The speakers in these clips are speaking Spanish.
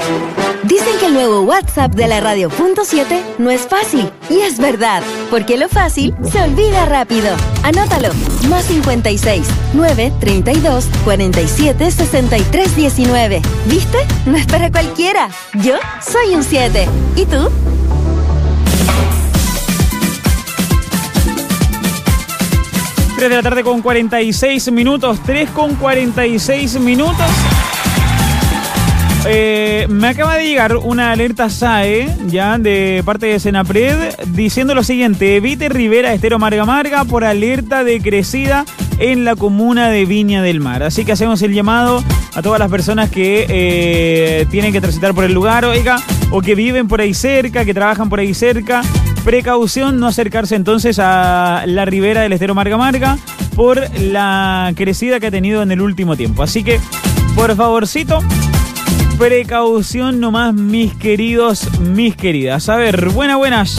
Dicen que el nuevo WhatsApp de la Radio Punto 7 no es fácil. Y es verdad, porque lo fácil se olvida rápido. Anótalo. Más 56 932 47 63 19. ¿Viste? No es para cualquiera. Yo soy un 7. ¿Y tú? Tres de la tarde con 46 minutos. 3 con 46 minutos. Me acaba de llegar una alerta SAE ya de parte de Senapred diciendo lo siguiente: evite Rivera Estero Marga Marga por alerta de crecida en la comuna de Viña del Mar. Así que hacemos el llamado a todas las personas que tienen que transitar por el lugar, oiga, o que viven por ahí cerca, que trabajan por ahí cerca. Precaución, no acercarse entonces a la ribera del Estero Marga Marga por la crecida que ha tenido en el último tiempo. Así que, por favorcito, precaución nomás, mis queridos, mis queridas. A ver, buenas. Buena,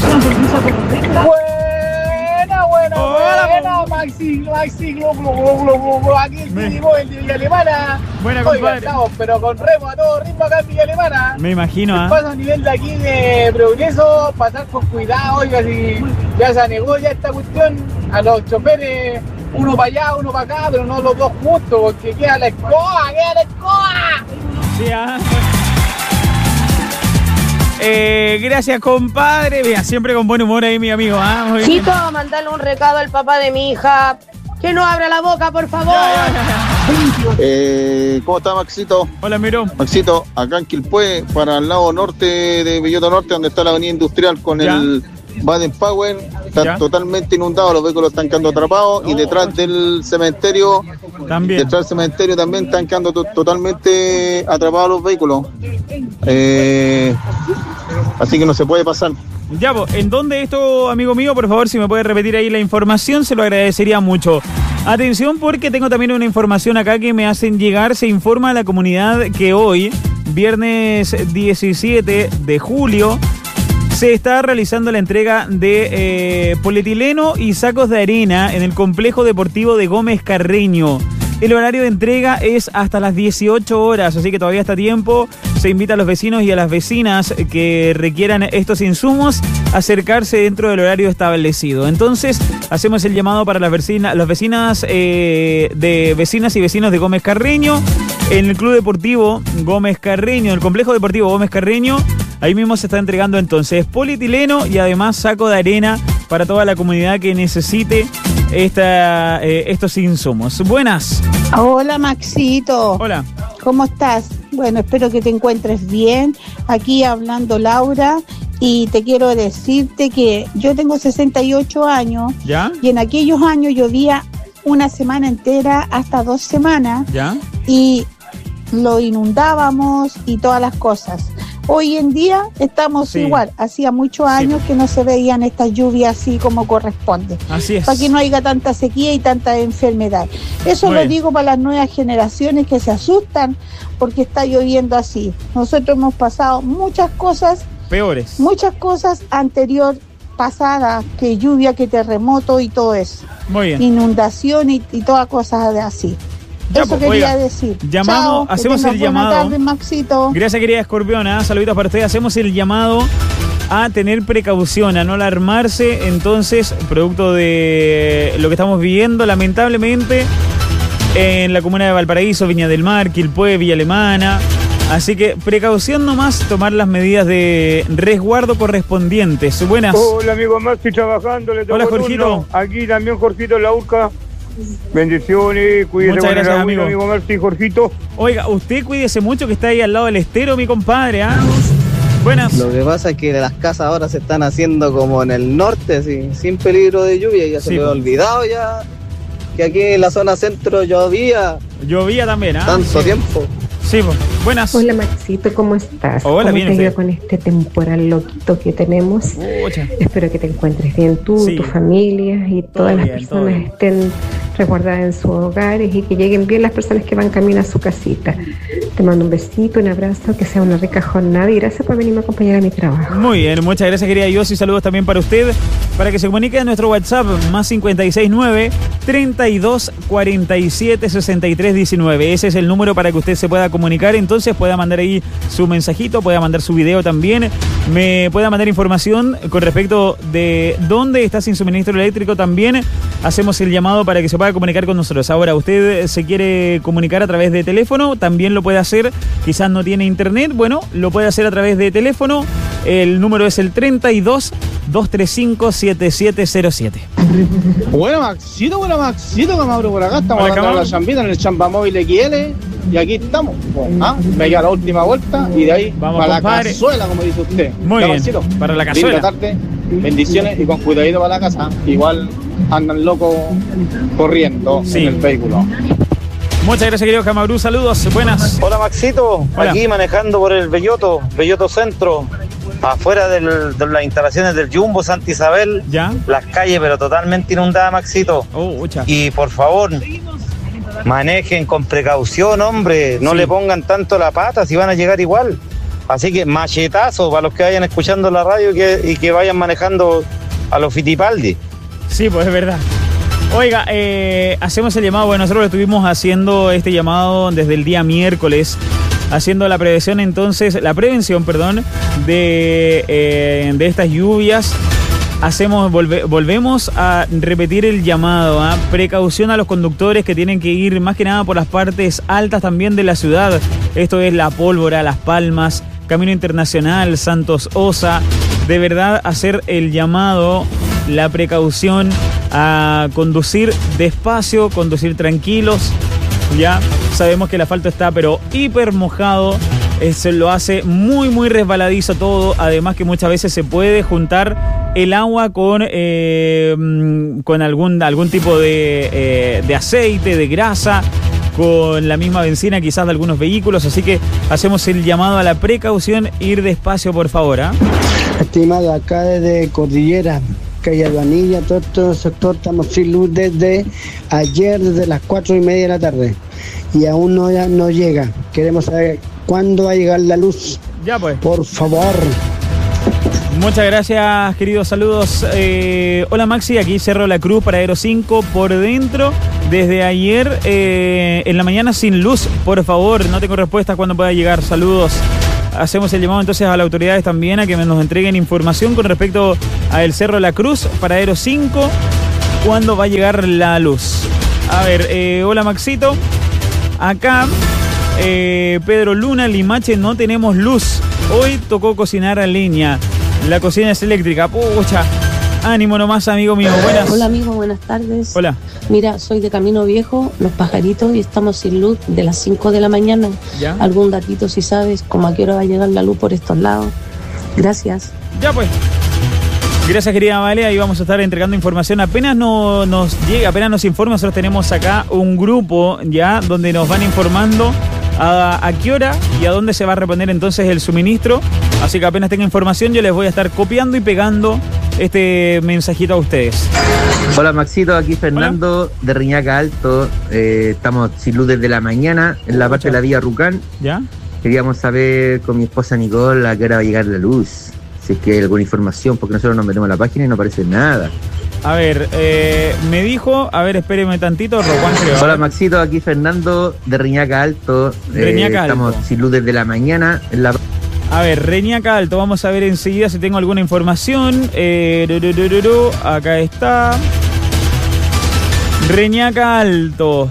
Maxi, aquí el de Villa Alemana. Buena, compadre. Estamos, pero con remo a todo ritmo acá en Villa Alemana. Me imagino, Paso a nivel de aquí de Progreso, pasar con cuidado, oiga, si ya se anegó ya esta cuestión a los choferes, uno para allá, uno para acá, pero no los dos juntos, porque queda la escoba. Sí, gracias, compadre. Mira, siempre con buen humor ahí, mi amigo. Chito, mandale un recado al papá de mi hija. Que no abra la boca, por favor. ¿Cómo está, Maxito? Hola, Miro. Maxito, acá en Quilpué, para el lado norte de Villota Norte, donde está la avenida industrial con el Baden Powell, está totalmente inundado, los vehículos están quedando atrapados y detrás del cementerio también. Detrás del cementerio también están quedando totalmente atrapados los vehículos. Así que no se puede pasar. Ya, ¿en dónde esto, amigo mío? Por favor, si me puede repetir ahí la información, se lo agradecería mucho. Atención, porque tengo también una información acá que me hacen llegar. Se informa a la comunidad que hoy, viernes 17 de julio, se está realizando la entrega de polietileno y sacos de arena en el complejo deportivo de Gómez Carreño. El horario de entrega es hasta las 18 horas, así que todavía está a tiempo. Se invita a los vecinos y a las vecinas que requieran estos insumos a acercarse dentro del horario establecido. Entonces, hacemos el llamado para las vecinas de vecinas y vecinos de Gómez Carreño, en el Club Deportivo Gómez Carreño, el Complejo Deportivo Gómez Carreño. Ahí mismo se está entregando entonces polietileno y además saco de arena para toda la comunidad que necesite estos insumos. Buenas. Hola, Maxito. Hola. ¿Cómo estás? Bueno, espero que te encuentres bien. Aquí hablando Laura, y te quiero decirte que yo tengo 68 años. ¿Ya? Y en aquellos años llovía una semana entera hasta 2 semanas. ¿Ya? Y lo inundábamos y todas las cosas. Hoy en día estamos igual. Hacía muchos años que no se veían estas lluvias así como corresponde. Así es. Para que no haya tanta sequía y tanta enfermedad. Eso lo digo para las nuevas generaciones que se asustan porque está lloviendo así. Nosotros hemos pasado muchas cosas peores. Muchas cosas anterior pasadas, que lluvia, que terremoto y todo eso. Muy bien. Inundación y todas cosas así. Ya, eso quería decir. Llamamos, hacemos el llamado. Buenas tardes, Maxito. Gracias, querida Escorpiona. Saluditos para ustedes. Hacemos el llamado a tener precaución, a no alarmarse. Entonces, producto de lo que estamos viviendo, lamentablemente, en la comuna de Valparaíso, Viña del Mar, Quilpué, Villa Alemana. Así que precaución nomás, tomar las medidas de resguardo correspondientes. Buenas. Hola, amigo Maxi, trabajando. Hola, Jorgito. Aquí también Jorgito en la Urca. Bendiciones, cuídese. Muchas gracias, amigo Martín, Jorgito. Oiga, usted cuídese mucho que está ahí al lado del estero, mi compadre, ¿ah? Buenas. Lo que pasa es que las casas ahora se están haciendo como en el norte, sin peligro de lluvia. Ya se me ha olvidado ya que aquí en la zona centro llovía. Llovía también, ¿ah? Tanto tiempo. Sí, pues. Buenas. Hola, Maxito, ¿cómo estás? Hola, bien. ¿Cómo te ha ido con este temporal loquito que tenemos? Espero que te encuentres bien tú, tu familia y todas las personas estén resguardadas en sus hogares y que lleguen bien las personas que van camino a su casita. Te mando un besito, un abrazo, que sea una rica jornada y gracias por venirme a acompañar a mi trabajo. Muy bien, muchas gracias, querida Yossi. Saludos también para usted. Para que se comunique a nuestro WhatsApp, más 569-3247-6319. Ese es el número para que usted se pueda comunicar. Entonces pueda mandar ahí su mensajito, pueda mandar su video también. Me pueda mandar información con respecto de dónde está sin suministro eléctrico también. Hacemos el llamado para que se pueda comunicar con nosotros. Ahora, usted se quiere comunicar a través de teléfono, también lo puede hacer. Quizás no tiene internet, bueno, lo puede hacer a través de teléfono. El número es el 32-235-7707. Bueno, Maxito, que me abro por acá. Estamos hablando de la chambita en el Chambamóvil XL. Y aquí estamos. Me queda la última vuelta y de ahí vamos para compadre. La cazuela, como dice usted. Muy bien, Maxito, para la cazuela. Linda tarde, bendiciones y con cuidadito para la casa. Igual andan locos corriendo en el vehículo. Muchas gracias, querido Camabrú. Saludos, buenas. Hola, Maxito. Hola. Aquí manejando por el Belloto Centro, afuera de las instalaciones del Jumbo Santa Isabel. ¿Ya? Las calles, pero totalmente inundadas, Maxito. Y por favor, manejen con precaución, hombre. No le pongan tanto la pata si van a llegar igual. Así que machetazo para los que vayan escuchando la radio y que vayan manejando a los Fittipaldi. Sí, pues es verdad. Oiga, hacemos el llamado. Bueno, nosotros estuvimos haciendo este llamado desde el día miércoles, haciendo la prevención de estas lluvias. Volvemos a repetir el llamado, precaución a los conductores que tienen que ir más que nada por las partes altas también de la ciudad. Esto es La Pólvora, Las Palmas, Camino Internacional, Santos Osa. De verdad, hacer el llamado, la precaución a conducir despacio, conducir tranquilos. Ya sabemos que el asfalto está pero hiper mojado. Se lo hace muy muy resbaladizo todo. Además que muchas veces se puede juntar el agua con algún tipo de aceite, de grasa, con la misma benzina quizás de algunos vehículos. Así que hacemos el llamado a la precaución, ir despacio por favor. Estimado, acá desde Cordillera, calle Albanilla, todo este sector estamos sin luz desde ayer, desde las 4:30 de la tarde. Y aún no llega. Queremos saber cuándo va a llegar la luz. Ya pues. Por favor. Muchas gracias, queridos. Saludos. Hola Maxi, aquí Cerro La Cruz, Paradero 5, por dentro. Desde ayer en la mañana sin luz. Por favor, no tengo respuesta cuándo pueda llegar. Saludos. Hacemos el llamado entonces a las autoridades también a que nos entreguen información con respecto a el Cerro La Cruz, Paradero 5, cuándo va a llegar la luz. A ver, hola Maxito. Acá, Pedro Luna, Limache, no tenemos luz. Hoy tocó cocinar a leña. La cocina es eléctrica. Pucha, ánimo nomás, amigo mío. Buenas. Hola, amigo, buenas tardes. Hola. Mira, soy de Camino Viejo, Los Pajaritos, y estamos sin luz de las 5 de la mañana. ¿Ya? ¿Algún datito si sabes como a qué hora va a llegar la luz por estos lados? Gracias. Ya pues. Gracias, querida Vale. Ahí vamos a estar entregando información. Apenas nos llega, apenas nos informa, nosotros tenemos acá un grupo ya donde nos van informando a qué hora y a dónde se va a reponer entonces el suministro. Así que apenas tenga información yo les voy a estar copiando y pegando este mensajito a ustedes. Hola Maxito, aquí Fernando de Riñaca Alto. Estamos sin luz desde la mañana en la parte de la vía Rucán. ¿Ya? Queríamos saber con mi esposa Nicole a qué hora va a llegar la luz. Si es que hay alguna información, porque nosotros nos metemos en la página y no aparece nada. A ver, me dijo, a ver, espéreme tantito, Rojuan creo. Hola Maxito, aquí Fernando de Riñaca Alto. Riñaca Alto. Estamos sin luz desde la mañana en la... A ver, Reñaca Alto, vamos a ver enseguida si tengo alguna información. Acá está. Reñaca Alto.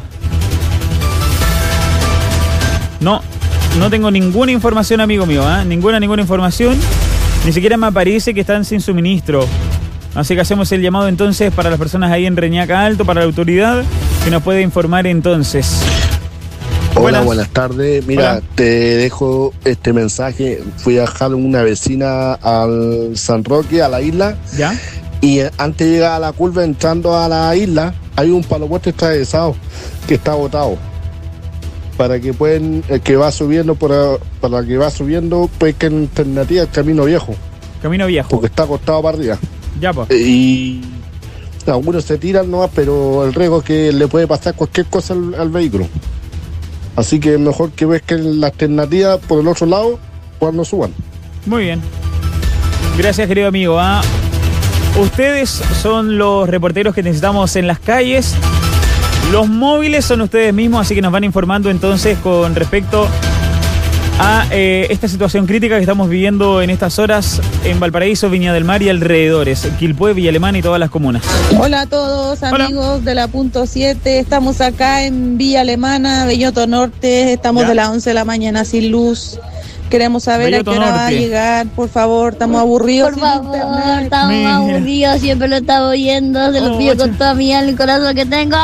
No tengo ninguna información, amigo mío, ninguna información. Ni siquiera me aparece que están sin suministro. Así que hacemos el llamado entonces para las personas ahí en Reñaca Alto, para la autoridad, que nos puede informar entonces. Hola, buenas tardes. Mira, hola. Te dejo este mensaje. Fui a dejar una vecina al San Roque, a la isla. ¿Ya? Y antes de llegar a la curva, entrando a la isla, hay un palopuesto atravesado que está botado. Para que pueden, el que va subiendo, para que va subiendo, pues que en alternativa el Camino Viejo. Camino Viejo. Porque está acostado para arriba. Ya, pues. Y Algunos se tiran nomás, pero el riesgo es que le puede pasar cualquier cosa al vehículo. Así que es mejor que busquen la alternativa por el otro lado cuando suban. Muy bien. Gracias, querido amigo. Ustedes son los reporteros que necesitamos en las calles. Los móviles son ustedes mismos, así que nos van informando entonces con respecto a esta situación crítica que estamos viviendo en estas horas en Valparaíso, Viña del Mar y alrededores, Quilpué, Villa Alemana y todas las comunas. Hola a todos, amigos de la Punto 7, estamos acá en Villa Alemana, Belloto Norte, estamos de las 11 de la mañana sin luz. Queremos saber Belloto a qué hora va a llegar, por favor, estamos aburridos. Por favor, estamos aburridos, siempre lo estamos oyendo, se lo pido con toda mi alma y corazón que tengo.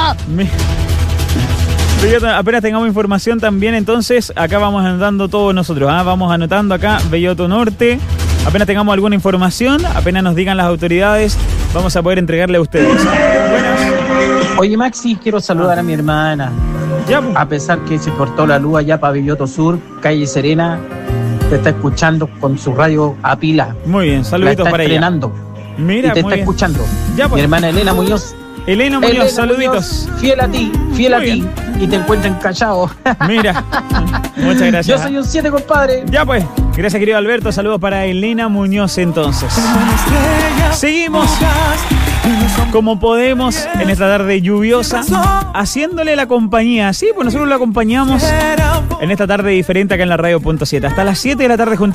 Apenas tengamos información también, entonces acá vamos anotando todos nosotros, vamos anotando acá Belloto Norte. Apenas tengamos alguna información, apenas nos digan las autoridades, vamos a poder entregarle a ustedes. Buenas. Oye, Maxi, quiero saludar a mi hermana. Ya. A pesar que se cortó la luz allá para Belloto Sur, calle Serena, te está escuchando con su radio a pila. Muy bien, saluditos para ella. Mira, y te está escuchando. Ya, pues. Mi hermana Elena Muñoz. Elena Muñoz, saluditos. Muñoz, fiel a ti, y te encuentran callado. Mira, muchas gracias. Yo soy un 7, compadre. Ya pues, gracias querido Alberto, saludos para Elena Muñoz entonces. Seguimos como podemos en esta tarde lluviosa, haciéndole la compañía. Sí, pues nosotros la acompañamos en esta tarde diferente acá en la Radio Punto 7. Hasta las 7 de la tarde juntos.